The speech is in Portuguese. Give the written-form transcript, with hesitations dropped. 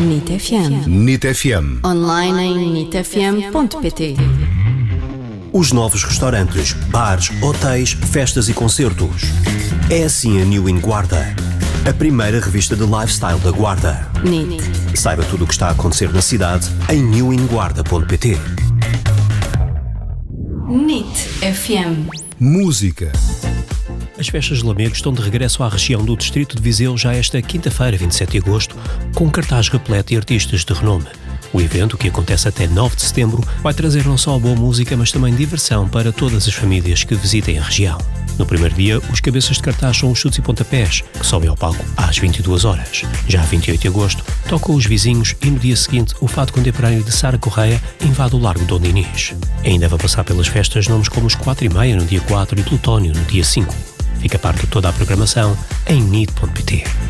NIT FM. NIT FM. Online em nitfm.pt. Os novos restaurantes, bares, hotéis, festas e concertos. É assim a New in Guarda, a primeira revista de lifestyle da Guarda. NIT. Saiba tudo o que está a acontecer na cidade em newinguarda.pt. NIT FM. Música. As festas de Lamego estão de regresso à região do Distrito de Viseu já esta quinta-feira, 27 de agosto, com um cartaz repleto de artistas de renome. O evento, que acontece até 9 de setembro, vai trazer não só boa música, mas também diversão para todas as famílias que visitem a região. No primeiro dia, os cabeças de cartaz são os Chutes e Pontapés, que sobem ao palco às 22 horas. Já a 28 de agosto, tocam os Vizinhos e no dia seguinte, o fado contemporâneo de Sara Correia invade o Largo Dom Dinis. Ainda vai passar pelas festas nomes como os 4:30 no dia 4 e Plutónio no dia 5. Fica a par de toda a programação em nit.pt.